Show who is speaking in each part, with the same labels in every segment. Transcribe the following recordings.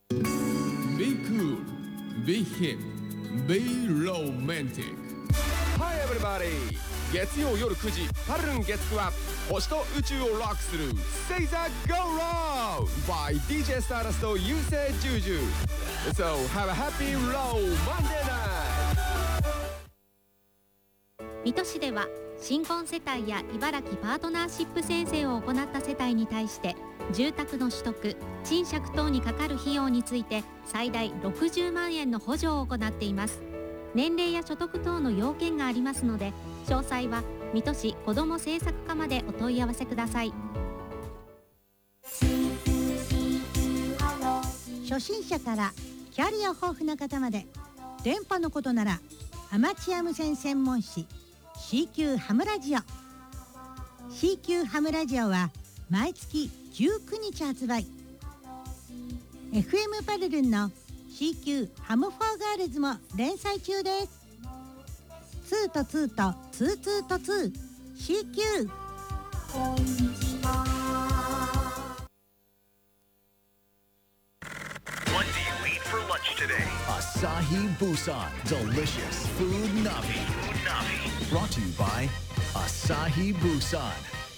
Speaker 1: Be cool, be hip, be romantic.
Speaker 2: Hi everybody! 月曜夜9時パルルン月9は星と宇宙をロックする Say that go round by DJ Stardust と優勢ジュージュ So have a happy low Monday night!
Speaker 3: 水戸市では新婚世帯や茨城パートナーシップ宣誓を行った世帯に対して住宅の取得、賃借等にかかる費用について最大60万円の補助を行っています。年齢や所得等の要件がありますので、詳細は水戸市子ども政策課までお問い合わせください。
Speaker 4: 初心者からキャリア豊富な方まで、電波のことならアマチュア無線専門誌 CQ ハムラジオ。 CQ ハムラジオは毎月19日発売。 FM パルルンの CQ ハムフォーガールズも連載中です。2と2と22と2 CQ。 こんにちは。
Speaker 5: What do you eat for lunch today?
Speaker 6: Asahi Busan Delicious Food Navi. Brought to you by Asahi Busan.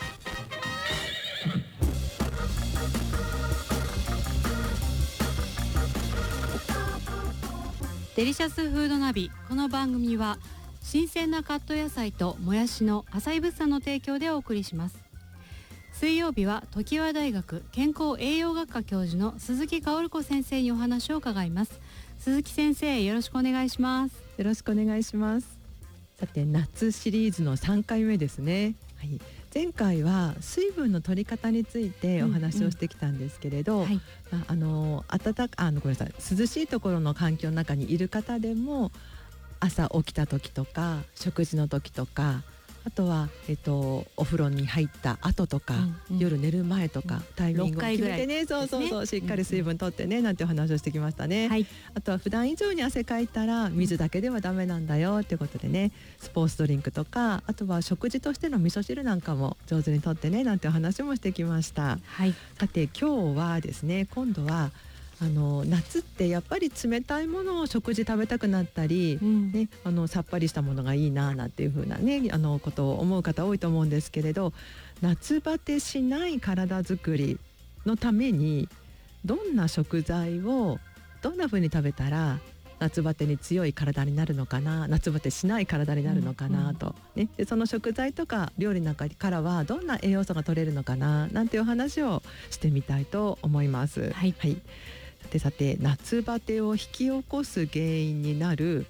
Speaker 7: デリシャスフードナビ。この番組は新鮮なカット野菜ともやしのアサヒ物産の提供でお送りします。水曜日は常盤大学健康栄養学科教授の鈴木薫子先生にお話を伺います。鈴木先生、よろしくお願いします。
Speaker 8: よろしくお願いします。さて、夏シリーズの3回目ですね。はい、前回は水分の取り方についてお話をしてきたんですけれど、涼しいところの環境の中にいる方でも朝起きた時とか食事の時とか、あとは、お風呂に入った後とか、夜寝る前とか、タイミングを決めてね、そうしっかり水分取ってね、なんてお話をしてきましたね。あとは普段以上に汗かいたら水だけではダメなんだよってことでね、スポーツドリンクとか、あとは食事としての味噌汁なんかも上手にとってね、なんてお話もしてきました。さて、今日はですね、今度は夏ってやっぱり冷たいものを食事食べたくなったり、さっぱりしたものがいいななんていう風なねことを思う方多いと思うんですけれど、夏バテしない体づくりのためにどんな食材をどんな風に食べたら夏バテに強い体になるのかな、夏バテしない体になるのかなと、でその食材とか料理の中からはどんな栄養素が取れるのかななんていうお話をしてみたいと思います。さて、夏バテを引き起こす原因になる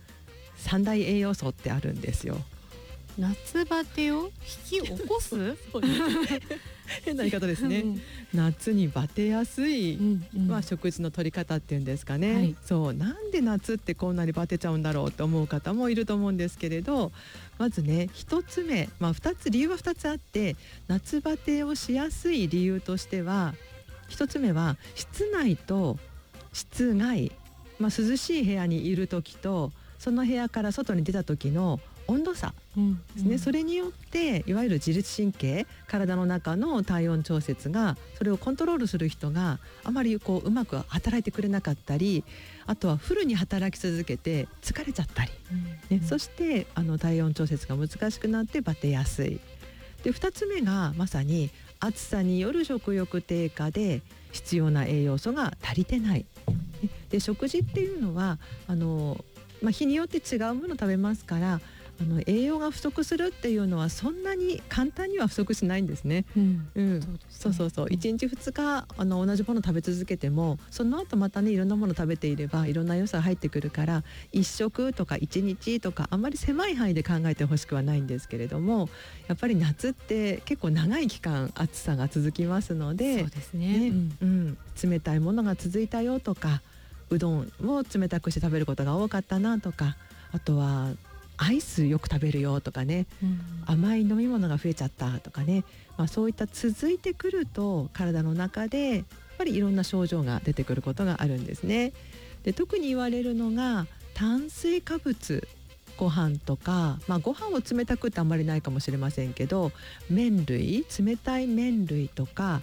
Speaker 8: 3大栄養素ってあるんですよ。
Speaker 7: 夏バテを引き起こす
Speaker 8: 変な言い方ですね。夏にバテやすい、食事の取り方っていうんですかね。なんで夏ってこんなにバテちゃうんだろうと思う方もいると思うんですけれど、まずね、1つ目、理由は2つあって、夏バテをしやすい理由としては、1つ目は室内と室外、涼しい部屋にいる時とその部屋から外に出た時の温度差ですね。それによっていわゆる自律神経、体の中の体温調節が、それをコントロールする人があまりうまく働いてくれなかったり、あとはフルに働き続けて疲れちゃったり、そして体温調節が難しくなってバテやすい。で、2つ目がまさに暑さによる食欲低下で必要な栄養素が足りてない。で、食事っていうのは日によって違うものを食べますから、栄養が不足するっていうのはそんなに簡単には不足しないんですね。1日2日同じものを食べ続けても、その後またね、いろんなものを食べていればいろんな良さが入ってくるから、1食とか1日とかあんまり狭い範囲で考えてほしくはないんですけれども、やっぱり夏って結構長い期間暑さが続きますので、冷たいものが続いたよとか、うどんを冷たくして食べることが多かったなとか、あとはアイスよく食べるよとかね、甘い飲み物が増えちゃったとかね、そういった続いてくると体の中でやっぱりいろんな症状が出てくることがあるんですね。で、特に言われるのが炭水化物、ご飯とか、ご飯を冷たくってあんまりないかもしれませんけど、麺類、冷たい麺類とか、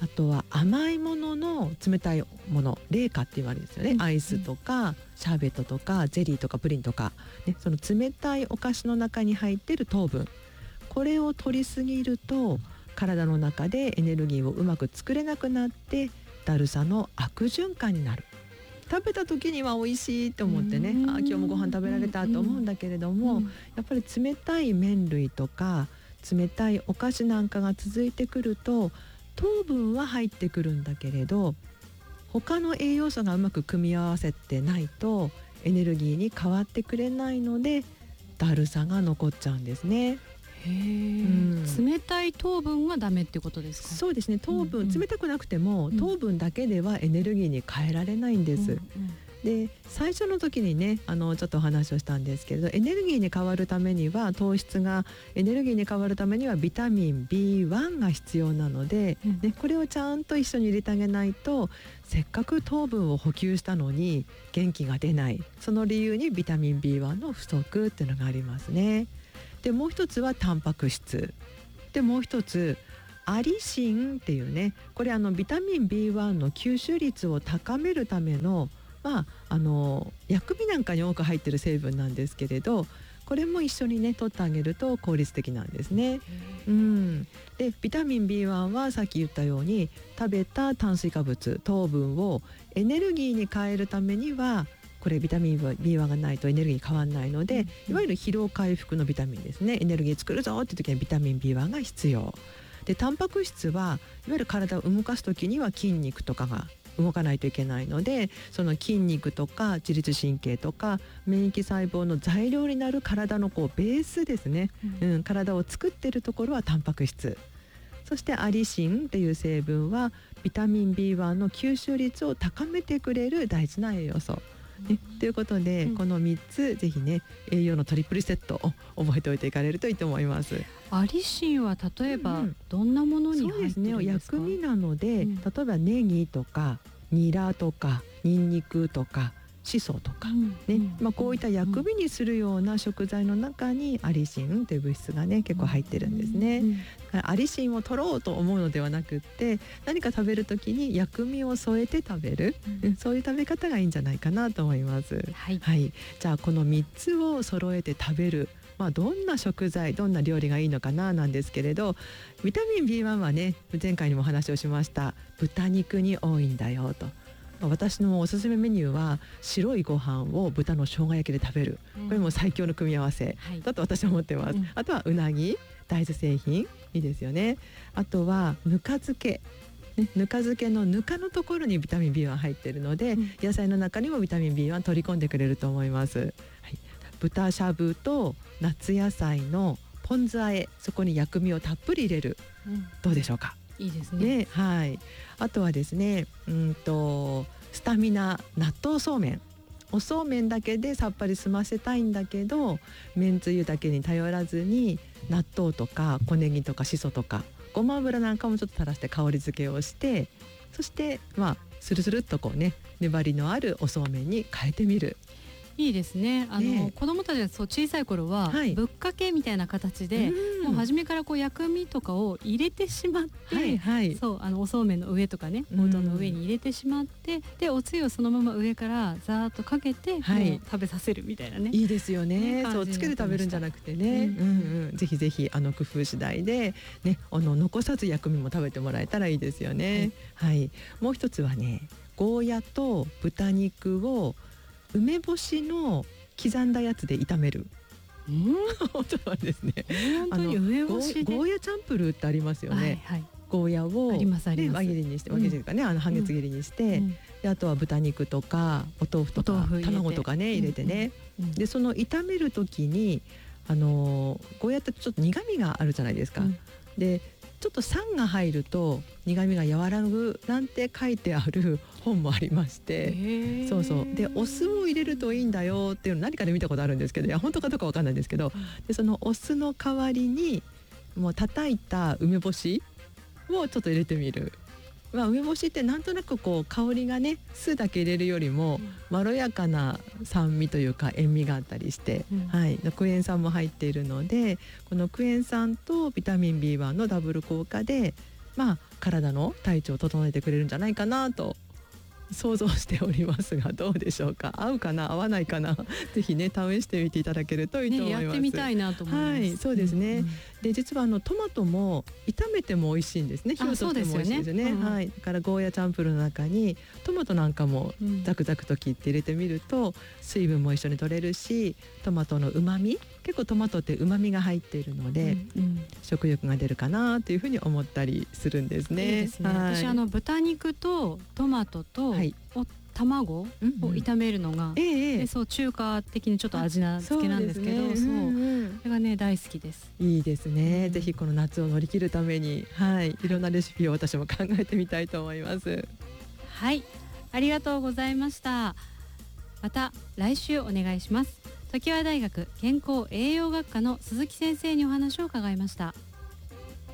Speaker 8: あとは甘いものの冷たいもの、冷菓って言われるんですよね、アイスとかシャーベットとかゼリーとかプリンとか、ね、その冷たいお菓子の中に入っている糖分、これを取りすぎると体の中でエネルギーをうまく作れなくなってだるさの悪循環になる。食べた時には美味しいと思ってね、今日もご飯食べられたと思うんだけれども、やっぱり冷たい麺類とか冷たいお菓子なんかが続いてくると糖分は入ってくるんだけれど他の栄養素がうまく組み合わせてないとエネルギーに変わってくれないのでだるさが残っちゃうんですね。
Speaker 7: 冷たい糖分はダメってことですか？
Speaker 8: そうですね、糖分、冷たくなくても糖分だけではエネルギーに変えられないんです。で最初の時にねちょっとお話をしたんですけれど、エネルギーに変わるためには糖質がエネルギーに変わるためにはビタミン B1 が必要なので、これをちゃんと一緒に入れてあげないとせっかく糖分を補給したのに元気が出ない、その理由にビタミン B1 の不足っていうのがありますね。でもう一つはタンパク質で、もう一つアリシンっていうね、これビタミン B1 の吸収率を高めるための薬味なんかに多く入ってる成分なんですけれど、これも一緒にね取ってあげると効率的なんですね。でビタミン B1 はさっき言ったように食べた炭水化物糖分をエネルギーに変えるためにはこれビタミン B1 がないとエネルギー変わらないので、いわゆる疲労回復のビタミンですね、エネルギー作るぞって時にはビタミン B1 が必要で、タンパク質はいわゆる体を動かす時には筋肉とかが動かないといけないので、その筋肉とか自律神経とか免疫細胞の材料になる体のベースですね、体を作っているところはタンパク質、そしてアリシンっていう成分はビタミン B1 の吸収率を高めてくれる大事な栄養素ということで、この3つぜひね栄養のトリプルセットを覚えておいていかれるといいと思います。
Speaker 7: アリシンは例えばどんなものに入ってるんですか？
Speaker 8: そうですね、薬味なので、例えばネギとかニラとかニンニクとかシソとか、こういった薬味にするような食材の中にアリシンという物質がね結構入ってるんですね。アリシンを取ろうと思うのではなくって、何か食べる時に薬味を添えて食べる、そういう食べ方がいいんじゃないかなと思います。じゃあこの3つを揃えて食べる、どんな食材どんな料理がいいのかななんですけれど、ビタミン B1 はね前回にもお話をしました豚肉に多いんだよと。私のおすすめメニューは白いご飯を豚の生姜焼きで食べる、これも最強の組み合わせだと私は思ってます。あとはうなぎ、大豆製品いいですよね。あとはぬか漬け、ぬか漬けのぬかのところにビタミン B1 入っているので、野菜の中にもビタミン B1 取り込んでくれると思います。豚しゃぶと夏野菜のポン酢和え、そこに薬味をたっぷり入れる、どうでしょうか？
Speaker 7: いいですね。
Speaker 8: あとはですね、スタミナ納豆そうめん、おそうめんだけでさっぱり済ませたいんだけどめんつゆだけに頼らずに納豆とか小ネギとかしそとかごま油なんかもちょっと垂らして香り付けをして、そしてスルスルっと粘りのあるおそうめんに変えてみる。
Speaker 7: いいですね。子供たちが小さい頃は、ぶっかけみたいな形で、もう初めから薬味とかを入れてしまって、おそうめんの上とかね、おうどんの上に入れてしまって、でおつゆをそのまま上からざーっとかけて、もう食べさせるみたいなね。
Speaker 8: いいですよね。そうつけて食べるんじゃなくてね、ぜひぜひ工夫次第でね、残さず薬味も食べてもらえたらいいですよね。もう一つはね、ゴーヤと豚肉を梅干しの刻んだやつで炒める。本当はですね、
Speaker 7: 本当に梅干しで
Speaker 8: ゴーヤチャンプルーってありますよね。ゴーヤを輪切りにして、輪切りというかね、半月切りにして、であとは豚肉とかお豆腐とか卵とかね入れてね、でその炒める時にゴーヤってちょっと苦味があるじゃないですか。でちょっと酸が入ると苦味が和らぐなんて書いてある本もありまして、でお酢を入れるといいんだよっていうの何かで見たことあるんですけど、いや本当かどうかわかんないんですけど、でそのお酢の代わりにもう叩いた梅干しをちょっと入れてみる。梅干しってなんとなく香りがね、酢だけ入れるよりもまろやかな酸味というか塩味があったりして、クエン酸も入っているので、このクエン酸とビタミン B1 のダブル効果で体の体調を整えてくれるんじゃないかなと想像しておりますが、どうでしょうか。合うかな合わないかなぜひね試してみていただけるといいと思います、
Speaker 7: やってみたいなと思います。
Speaker 8: はい、そうですね、で実はトマトも炒めても美味しいんですね。火を取っても美味しいですよね。はい、だからゴーヤチャンプルの中にトマトなんかもザクザクと切って入れてみると、水分も一緒に取れるし、トマトの旨味、結構トマトって旨味が入っているので、食欲が出るかなというふうに思ったりするんですね。
Speaker 7: いいですね。私豚肉とトマトと、卵を炒めるのが、そう中華的にちょっと味付けなんですけど、それがね大好きです。
Speaker 8: いいですね、ぜひこの夏を乗り切るために、いろんなレシピを私も考えてみたいと思います。
Speaker 7: はい、ありがとうございました。また来週お願いします。常盤大学健康栄養学科の鈴木先生にお話を伺いました。